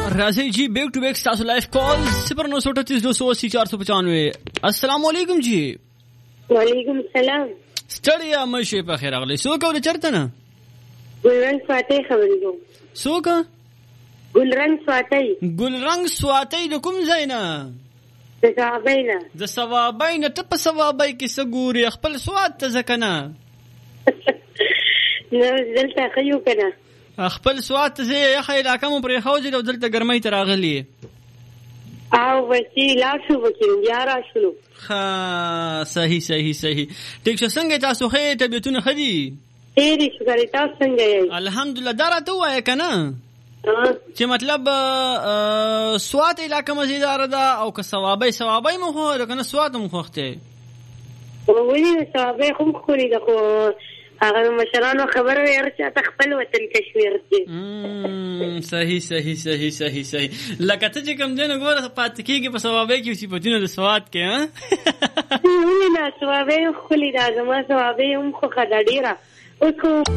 राजी जी back to back stars live call 0938280495। अस्सलाम वालेकुम जी। वालेकुम सलाम। ستړیا مشه په خیر اغلی څوک ول چرته نه ګلرنګ سواتي خبرې کوم. څوک؟ ګلرنګ سواتي. ګلرنګ سواتي د کوم ځای نه؟ د ثوابۍ نه. د ثوابۍ نه. ته په ثوابۍ کې څه ګورې؟ خپل سوات ته ځکه نه دلته خیو کنه خپل سوات ته ځې یخه علاقه مو پرې خوځې او دلته ګرمۍ ته راغلي او وسی لا شو وکړو یا را شلو. ها صحیح صحیح صحیح. ټیک شه. څنګه تاسو ښه طبیعتونه ښه دي؟ ډېرې شکر. تاسو څنګه یې؟ الحمدلله. دا راته ووایه که نه چې مطلب سوات علاقه مزیداره ده او که ثوابۍ مو خوښ ده که نه سوات هم خوښ دی؟ ولې ثوابۍ خو هم ښکلې ده خو هغه مشرانو خبره وي هر چاته خپل وطن کشمیر دی. صحیح صحیح صحیح صحیح صحیح. لکه ته چې کوم دی نو ګوره پاتې کېږي په ثوابۍ کې صفتونه د سوات کې. ولې نه ثوابۍ ښکلې ده. زما ثوابۍ هم خوښه ده ډېره. اوس خو